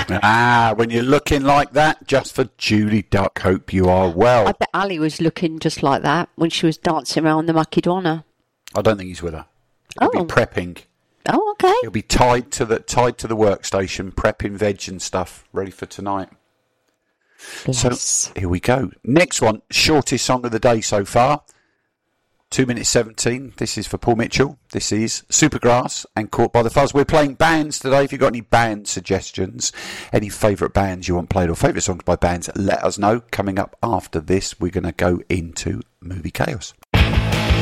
When you're looking like that, just for Julie Duck, hope you are well. I bet Ali was looking just like that when she was dancing around the Macedonia. I don't think he's with her. He'll be prepping. Oh, okay. He'll be tied to the workstation, prepping veg and stuff, ready for tonight. Bless. So here we go. Next one, shortest song of the day so far. 2 minutes 17. This is for Paul Mitchell. This is Supergrass and Caught by the Fuzz. We're playing bands today. If you've got any band suggestions, any favourite bands you want played or favourite songs by bands, let us know. Coming up after this, we're going to go into Movie Chaos.